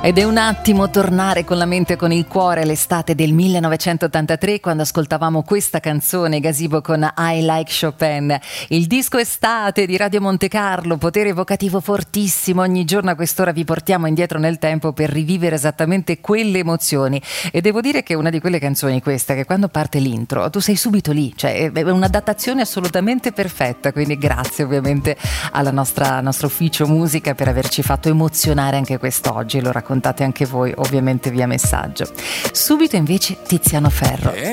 Ed è un attimo tornare con la mente e con il cuore all'estate del 1983, quando ascoltavamo questa canzone, Gazebo con I Like Chopin. Il disco estate di Radio Monte Carlo, potere evocativo fortissimo. Ogni giorno a quest'ora vi portiamo indietro nel tempo per rivivere esattamente quelle emozioni. E devo dire che è una di quelle canzoni, questa, che quando parte l'intro tu sei subito lì, cioè è un'adattazione assolutamente perfetta. Quindi grazie ovviamente al nostro ufficio musica per averci fatto emozionare anche quest'oggi. Lo raccontate anche voi ovviamente via messaggio. Subito invece Tiziano Ferro.